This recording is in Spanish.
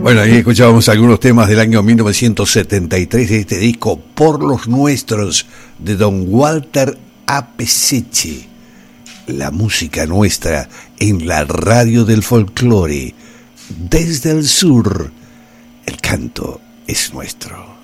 Bueno, ahí escuchábamos algunos temas del año 1973 de este disco Por los Nuestros de don Walter Apeseche. La música nuestra en la radio del folclore. Desde el sur, el canto es nuestro.